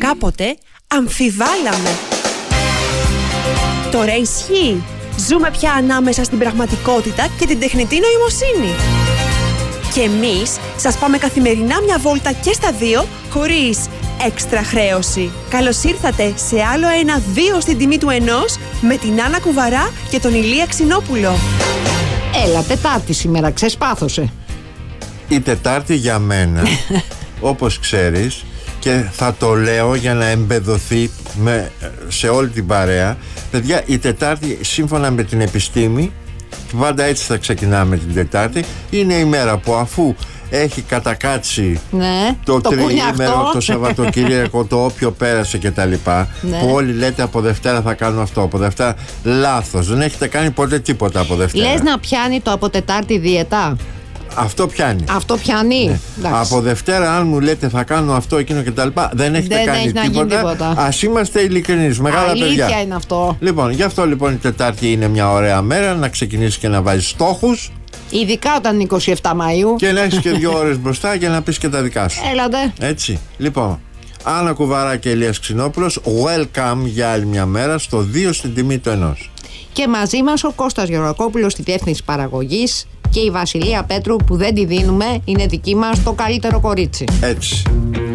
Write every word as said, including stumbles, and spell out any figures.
κάποτε αμφιβάλαμε. Τώρα ισχύει. Ζούμε πια ανάμεσα στην πραγματικότητα και την τεχνητή νοημοσύνη. Και εμείς σας πάμε καθημερινά μια βόλτα και στα δύο, χωρίς έξτρα χρέωση. Καλώς ήρθατε σε άλλο ένα δύο στην τιμή του ενός, με την Άννα Κουβαρά και τον Ηλία Ξινόπουλο. Έλα, Τετάρτη σήμερα, ξεσπάθωσε. Η Τετάρτη για μένα, όπως ξέρεις, και θα το λέω για να εμπεδοθεί με, σε όλη την παρέα, παιδιά, η Τετάρτη σύμφωνα με την επιστήμη, πάντα έτσι θα ξεκινάμε την Τετάρτη, είναι η μέρα που αφού έχει κατακάτσει ναι, το, το τριήμερο, το Σαββατοκύριακο, το όποιο πέρασε και τα λοιπά, ναι. Που όλοι λέτε από Δευτέρα θα κάνω αυτό, από Δευτέρα, λάθος, δεν έχετε κάνει ποτέ τίποτα από Δευτέρα. Λες να πιάνει το από Τετάρτη διετά? Αυτό πιάνει. Αυτό πιάνει. Ναι. Από Δευτέρα, αν μου λέτε θα κάνω αυτό, εκείνο κτλ., δεν έχετε δεν κάνει έχει τίποτα. τίποτα. Ας είμαστε ειλικρινείς. Μεγάλα Αλήθεια παιδιά. Αλήθεια είναι αυτό. Λοιπόν, γι' αυτό λοιπόν η Τετάρτη είναι μια ωραία μέρα να ξεκινήσεις και να βάζεις στόχους. Ειδικά όταν είναι είκοσι επτά Μαΐου. Και να έχεις και δύο ώρες μπροστά για να πεις και τα δικά σου. Έλατε. Έτσι. Λοιπόν, Άννα Κουβαρά και Ηλίας Ξινόπουλος, welcome για άλλη μια μέρα στο δύο στην τιμή του ενός. Και μαζί μας ο Κώστας Γεωργακόπουλος στη διεύθυνση παραγωγής και η Βασιλεία Πέτρου που δεν τη δίνουμε, είναι δική μας, το καλύτερο κορίτσι. Έτσι.